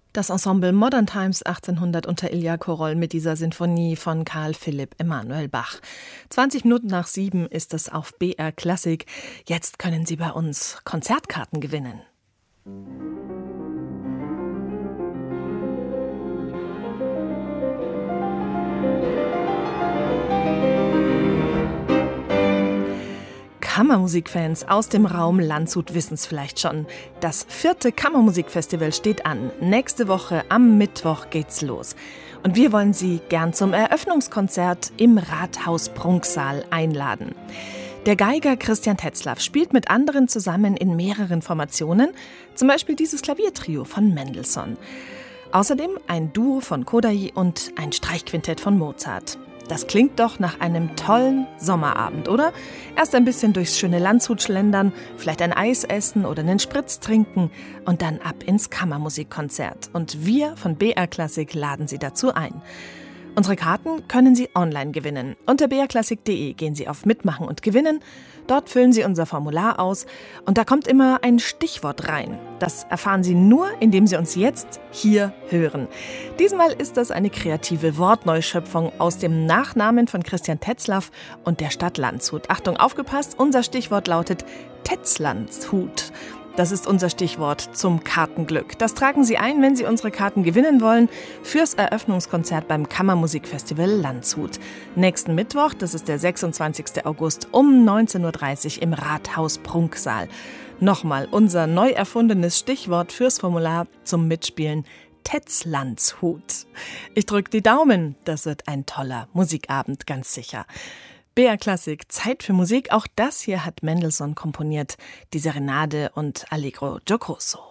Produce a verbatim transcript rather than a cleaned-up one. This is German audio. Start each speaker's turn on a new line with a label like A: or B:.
A: Das Ensemble Modern Times achtzehnhundert unter Ilja Korol mit dieser Sinfonie von Karl Philipp Emanuel Bach. zwanzig Minuten nach sieben ist es auf B R Klassik. Jetzt können Sie bei uns Konzertkarten gewinnen. Kammermusikfans aus dem Raum Landshut wissen es vielleicht schon. Das vierte Kammermusikfestival steht an. Nächste Woche am Mittwoch geht's los. Und wir wollen Sie gern zum Eröffnungskonzert im Rathaus-Prunksaal einladen. Der Geiger Christian Tetzlaff spielt mit anderen zusammen in mehreren Formationen, zum Beispiel dieses Klaviertrio von Mendelssohn. Außerdem ein Duo von Kodály und ein Streichquintett von Mozart. Das klingt doch nach einem tollen Sommerabend, oder? Erst ein bisschen durchs schöne Landshut schlendern, vielleicht ein Eis essen oder einen Spritz trinken und dann ab ins Kammermusikkonzert. Und wir von B R Klassik laden Sie dazu ein. Unsere Karten können Sie online gewinnen. Unter b r klassik punkt d e gehen Sie auf Mitmachen und Gewinnen. Dort füllen Sie unser Formular aus und da kommt immer ein Stichwort rein. Das erfahren Sie nur, indem Sie uns jetzt hier hören. Diesmal ist das eine kreative Wortneuschöpfung aus dem Nachnamen von Christian Tetzlaff und der Stadt Landshut. Achtung, aufgepasst, unser Stichwort lautet Tetzlandshut. Das ist unser Stichwort zum Kartenglück. Das tragen Sie ein, wenn Sie unsere Karten gewinnen wollen, fürs Eröffnungskonzert beim Kammermusikfestival Landshut. Nächsten Mittwoch, das ist der sechsundzwanzigsten August um neunzehn Uhr dreißig im Rathaus-Prunksaal. Nochmal unser neu erfundenes Stichwort fürs Formular zum Mitspielen: Tetzlandshut. Ich drücke die Daumen, das wird ein toller Musikabend, ganz sicher. B R Klassik, Zeit für Musik. Auch das hier hat Mendelssohn komponiert, die Serenade und Allegro Giocoso.